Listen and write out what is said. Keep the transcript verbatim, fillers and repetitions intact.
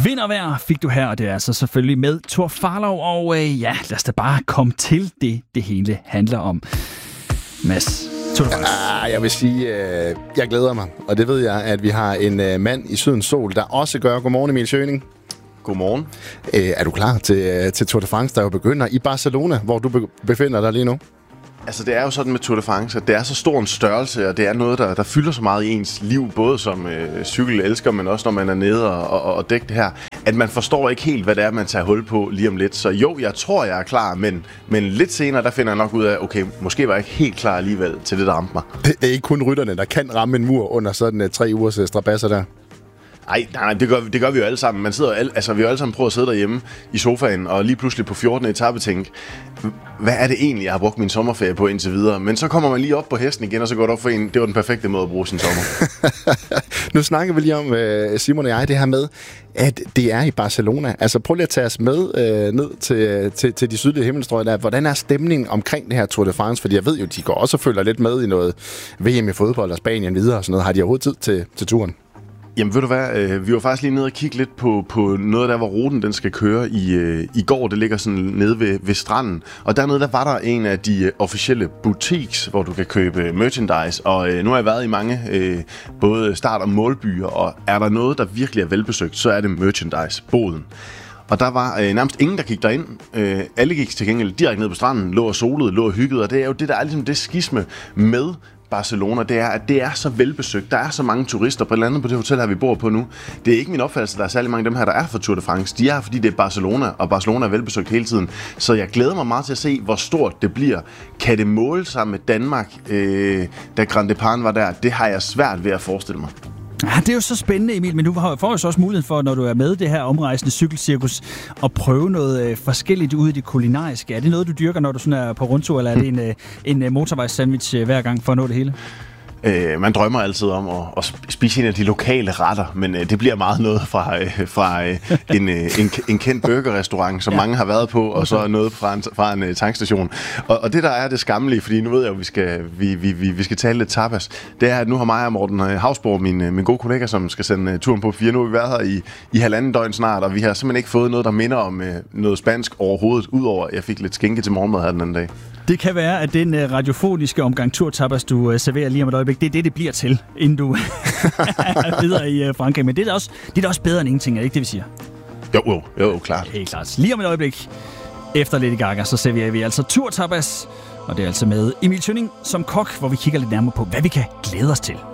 Vintervejr fik du her, og det er altså selvfølgelig med Thor Farlov, og øh, ja, lad os da bare komme til det, det hele handler om. Mads, ah, jeg vil sige, øh, jeg glæder mig, og det ved jeg, at vi har en øh, mand i Sydens Sol, der også gør. Godmorgen, Emil Schøning. Godmorgen. Øh, er du klar til, til Tour de France, der jo begynder i Barcelona, hvor du be- befinder dig lige nu? Altså, det er jo sådan med Tour de France, at det er så stor en størrelse, og det er noget, der, der fylder så meget i ens liv, både som øh, cykelelsker, men også når man er nede og, og, og dækker det her, at man forstår ikke helt, hvad det er, man tager hul på lige om lidt. Så jo, jeg tror, jeg er klar, men, men lidt senere, der finder jeg nok ud af, okay, måske var jeg ikke helt klar alligevel til det, der ramte mig. Det, det er ikke kun rytterne, der kan ramme en mur under sådan uh, tre ugers uh, strabasser der. Ej, nej, det gør, det gør vi jo alle sammen. Man sidder alle, altså, vi har jo alle sammen prøvet at sidde derhjemme i sofaen, og lige pludselig på fjortende etape tænke, hvad er det egentlig, jeg har brugt min sommerferie på indtil videre? Men så kommer man lige op på hesten igen, og så går det op for en, det var den perfekte måde at bruge sin sommer. Nu snakker vi lige om, Simon og jeg, det her med, at det er i Barcelona. Altså prøv lige at tage os med øh, ned til, til, til de sydlige himmelstrøg der. Hvordan er stemningen omkring det her Tour de France? Fordi jeg ved jo, de går også og følger lidt med i noget V M i fodbold og Spanien videre og sådan noget. Har de overhovedet tid til, til turen? Jamen ved du hvad, øh, vi var faktisk lige nede og kigge lidt på, på noget der, hvor ruten den skal køre i, øh, i går. Det ligger sådan nede ved, ved stranden. Og dernede der var der en af de øh, officielle boutiques, hvor du kan købe merchandise. Og øh, nu har jeg været i mange øh, både start- og målbyer, og er der noget, der virkelig er velbesøgt, så er det merchandise-boden. Og der var øh, nærmest ingen, der gik derind. Øh, alle gik til gengæld direkte ned på stranden, lå og solede, lå og hyggede. Og det er jo det, der er ligesom det skisme med Barcelona, det er, at det er så velbesøgt. Der er så mange turister, blandt andet på det hotel her, vi bor på nu. Det er ikke min opfattelse, der er særlig mange af dem her, der er for Tour de France. De er, fordi det er Barcelona, og Barcelona er velbesøgt hele tiden. Så jeg glæder mig meget til at se, hvor stort det bliver. Kan det måle sig med Danmark, øh, da Grand Depart var der? Det har jeg svært ved at forestille mig. Ja, det er jo så spændende, Emil, men du får jo så også muligheden for, når du er med det her omrejsende cykelcirkus, at prøve noget øh, forskelligt ud i det kulinariske. Er det noget, du dyrker, når du sådan er på rundtur, eller er det en, øh, en øh, motorvejssandwich øh, hver gang for at nå det hele? Øh, man drømmer altid om at, at spise en af de lokale retter, men øh, det bliver meget noget fra, øh, fra øh, en, øh, en, en kendt burgerrestaurant, som ja. mange har været på, og så noget fra en, fra en uh, tankstation. Og, og det der er det skammelige, fordi nu ved jeg, at vi skal, vi, vi, vi, vi skal tale lidt tapas, det er, at nu har mig og Morten Hausborg, min, min gode kollega, som skal sende uh, turen på fire, nu har vi været her i, i halvanden døgn snart, og vi har simpelthen ikke fået noget, der minder om uh, noget spansk overhovedet, udover at jeg fik lidt skinke til morgenmad her den anden dag. Det kan være, at den uh, radiofoniske omgang turtapas, du uh, serverer lige om et øjeblik, det er det, det bliver til, inden du er videre i uh, Frankrig. Men det er, da også, det er da også bedre end ingenting, er det ikke det, vi siger? Jo, jo, jo, klart. Helt klart. Lige om et øjeblik, efter Lady Gaga, så serverer vi altså turtapas. Og det er altså med Emil Schøning som kok, hvor vi kigger lidt nærmere på, hvad vi kan glæde os til.